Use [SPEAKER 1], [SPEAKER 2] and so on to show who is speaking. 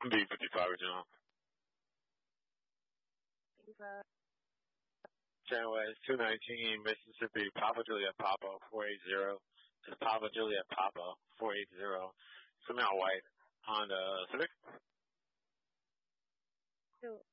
[SPEAKER 1] B55 original. Janway 219, Mississippi, Papa Juliet Papa 480. It's Papa Juliet Papa 480. Semi white Honda Civic.
[SPEAKER 2] So